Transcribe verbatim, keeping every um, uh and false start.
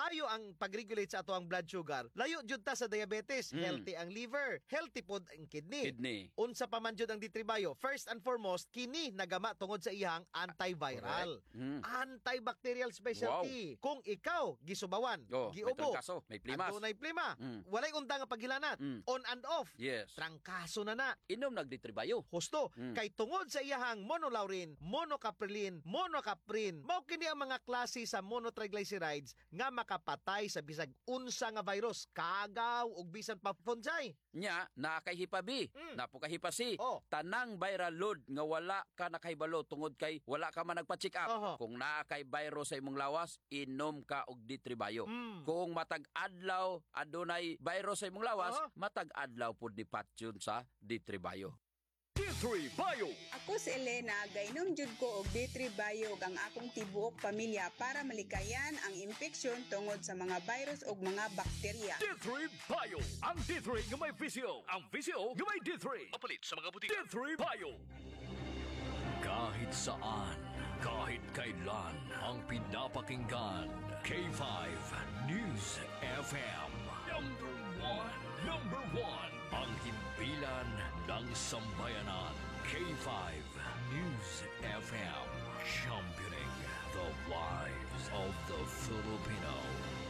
maayo ang pag-regulate sa ato ang blood sugar, layo jud ta sa diabetes, Mm. healthy ang liver, healthy pod ang kidney. Kidney. Unsa pa man jud ang D three Bio, first and foremost, kini nagama tungod sa iyang antiviral, Correct. Mm. antibacterial specialty. Kung ikaw gisubawan, Oh, may giubo, trangkaso, may plimas. adunay plima, Mm. walay unta nga paghilanat, Mm. on and off, Yes. trangkaso na na. Inom nagditribayo. Husto, Mm. kay tungod sa iyahang monolaurin, monocaprilin, monocaprin, mao kini ang mga klase sa monotriglycerides nga makapatay sa bisag unsa nga virus, kagaw ug bisan pa fungi. Nya, na kay hipabi, Mm. na po kay hipasi. Oh. Tanang viral load nga wala ka nakahibalo tungod kay wala ka man nagpa-check up. Oho. Kung naa kay virus sa imong lawas, inom ka og ditribayo. Mm. Kung matag adlaw adunay virus sa imong lawas, Oho. matag adlaw pud ni patyon sa ditribayo. D three Bio. Ako si Elena, gainom jud ko og D three Bio ang akong tibuok pamilya para malikayan ang infeksyon tungod sa mga virus ug mga bakterya. D three Bio. Ang D three nga may visyo. Ang visyo nga may D three. Mapalit sa mga butika. D three Bio. Kahit saan, kahit kailan, ang pinapakinggan. K five News F M. Number one. Number one. Ang himpilan ng sambayanan. K five News F M. Championing the lives of the Filipino.